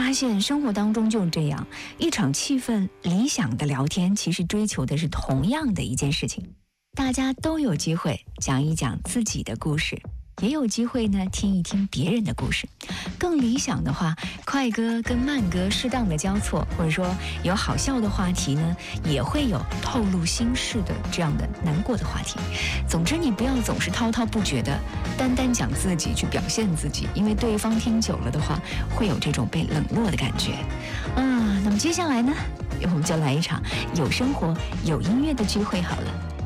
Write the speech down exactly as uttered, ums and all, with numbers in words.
发现生活当中就是这样，一场气氛理想的聊天，其实追求的是同样的一件事情，大家都有机会讲一讲自己的故事，也有机会呢听一听别人的故事。更理想的话，快歌跟慢歌适当的交错，或者说有好笑的话题呢，也会有透露心事的这样的难过的话题。总之你不要总是滔滔不绝的单单讲自己去表现自己，因为对方听久了的话会有这种被冷落的感觉啊。那么接下来呢，我们就来一场有生活有音乐的聚会好了。